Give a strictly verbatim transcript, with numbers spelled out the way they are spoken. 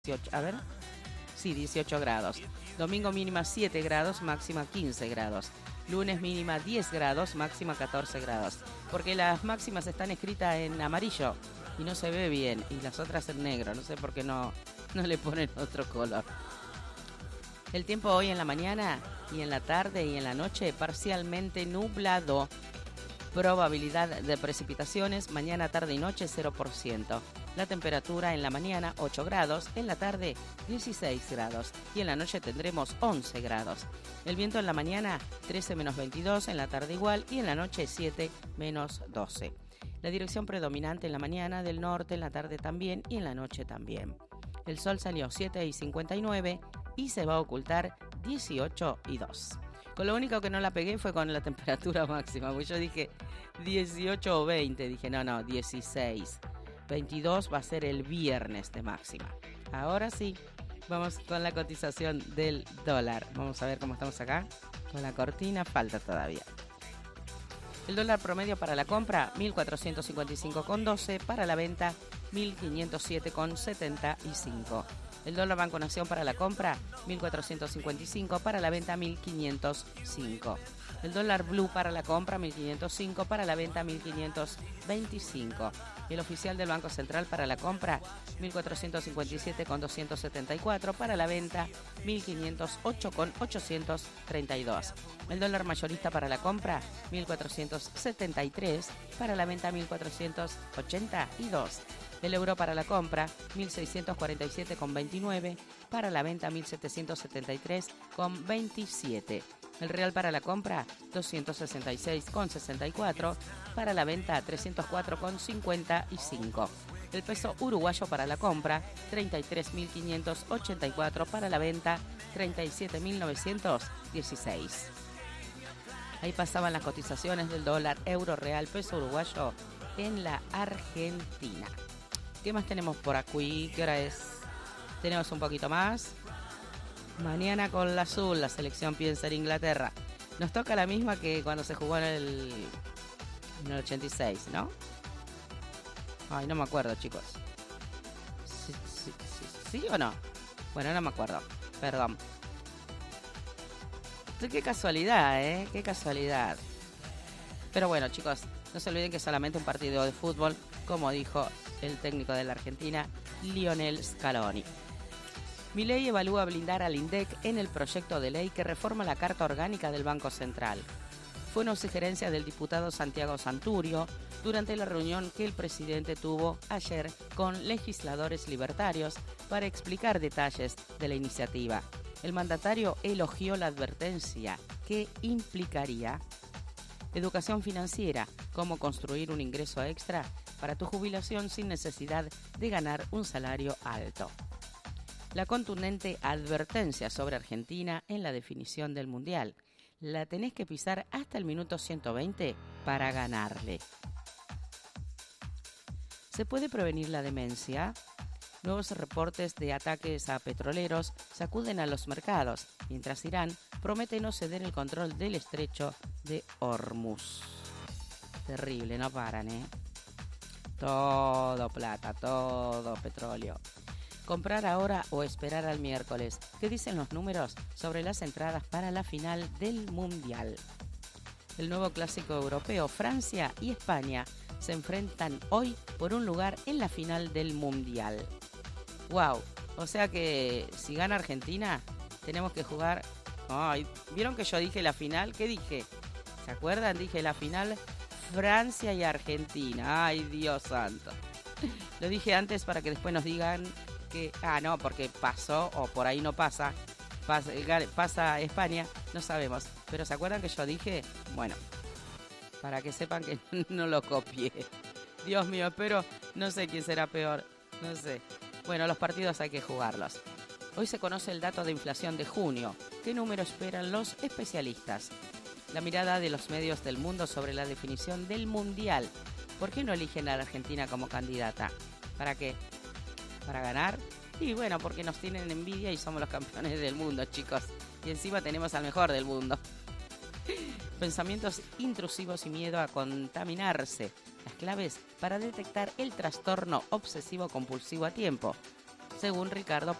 dieciocho, a ver, sí, dieciocho grados. Domingo mínima siete grados, máxima quince grados. Lunes mínima diez grados, máxima catorce grados. Porque las máximas están escritas en amarillo y no se ve bien. Y las otras en negro. No sé por qué no, no le ponen otro color. El tiempo hoy en la mañana y en la tarde y en la noche parcialmente nublado. Probabilidad de precipitaciones mañana, tarde y noche cero por ciento. La temperatura en la mañana ocho grados, en la tarde dieciséis grados y en la noche tendremos once grados. El viento en la mañana trece menos veintidós, en la tarde igual y en la noche siete menos doce. La dirección predominante en la mañana del norte, en la tarde también y en la noche también. El sol salió siete y cincuenta y nueve y se va a ocultar dieciocho y dos. Con lo único que no la pegué fue con la temperatura máxima, porque yo dije dieciocho o veinte, dije no, no, dieciséis. veintidós va a ser el viernes de máxima. Ahora sí, vamos con la cotización del dólar. Vamos a ver cómo estamos acá. Con la cortina falta todavía. El dólar promedio para la compra, mil cuatrocientos cincuenta y cinco con doce, para la venta, mil quinientos siete con setenta y cinco. El dólar Banco Nación para la compra, mil cuatrocientos cincuenta y cinco, para la venta, mil quinientos cinco. El dólar blue para la compra, mil quinientos cinco, para la venta, mil quinientos veinticinco. El oficial del Banco Central para la compra, mil cuatrocientos cincuenta y siete con doscientos setenta y cuatro, para la venta, mil quinientos ocho con ochocientos treinta y dos. El dólar mayorista para la compra, mil cuatrocientos setenta y tres, para la venta, mil cuatrocientos ochenta y dos. El euro para la compra, mil seiscientos cuarenta y siete con veintinueve, para la venta, mil setecientos setenta y tres con veintisiete. El real para la compra, doscientos sesenta y seis con sesenta y cuatro, para la venta, trescientos cuatro con cincuenta y cinco. El peso uruguayo para la compra, treinta y tres mil quinientos ochenta y cuatro, para la venta, treinta y siete mil novecientos dieciséis. Ahí pasaban las cotizaciones del dólar, euro, real, peso uruguayo en la Argentina. ¿Qué más tenemos por aquí? ¿Qué hora es? Tenemos un poquito más. Mañana con la azul, la selección piensa en Inglaterra. Nos toca la misma que cuando se jugó en el, en el ochenta y seis, ¿no? Ay, no me acuerdo, chicos. ¿Sí, sí, sí, sí o no? Bueno, no me acuerdo. Perdón. Qué casualidad, ¿eh? Qué casualidad. Pero bueno, chicos, no se olviden que es solamente un partido de fútbol, como dijo el técnico de la Argentina, Lionel Scaloni. Milei evalúa blindar al INDEC en el proyecto de ley que reforma la Carta Orgánica del Banco Central. Fue una sugerencia del diputado Santiago Santurio durante la reunión que el presidente tuvo ayer con legisladores libertarios para explicar detalles de la iniciativa. El mandatario elogió la advertencia que implicaría educación financiera, cómo construir un ingreso extra para tu jubilación sin necesidad de ganar un salario alto. La contundente advertencia sobre Argentina en la definición del Mundial. La tenés que pisar hasta el minuto ciento veinte para ganarle. ¿Se puede prevenir la demencia? Nuevos reportes de ataques a petroleros sacuden a los mercados, mientras Irán promete no ceder el control del estrecho de Hormuz. Terrible, no paran, ¿eh? Todo plata, todo petróleo. Comprar ahora o esperar al miércoles. ¿Qué dicen los números sobre las entradas para la final del Mundial? El nuevo clásico europeo, Francia y España, se enfrentan hoy por un lugar en la final del Mundial. ¡Wow! O sea que si gana Argentina, tenemos que jugar... Ay, ¿vieron que yo dije la final? ¿Qué dije? ¿Se acuerdan? Dije la final Francia y Argentina. ¡Ay, Dios santo! Lo dije antes para que después nos digan que... Ah, no, porque pasó o por ahí no pasa. Pasa, pasa España, no sabemos. Pero ¿se acuerdan que yo dije? Bueno, para que sepan que no lo copié. Dios mío, pero no sé quién será peor. No sé. Bueno, los partidos hay que jugarlos. Hoy se conoce el dato de inflación de junio. ¿Qué número esperan los especialistas? La mirada de los medios del mundo sobre la definición del Mundial. ¿Por qué no eligen a la Argentina como candidata? ¿Para qué? ¿Para ganar? Y bueno, porque nos tienen envidia y somos los campeones del mundo, chicos. Y encima tenemos al mejor del mundo. Pensamientos intrusivos y miedo a contaminarse. Las claves para detectar el trastorno obsesivo compulsivo a tiempo. según Ricardo